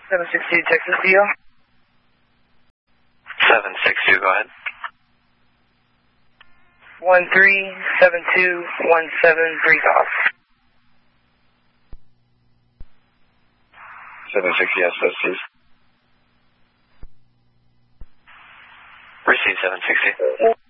762 Texas Deal. 762, go ahead. 137217, breathe off. 760, yes, please. Receive 760.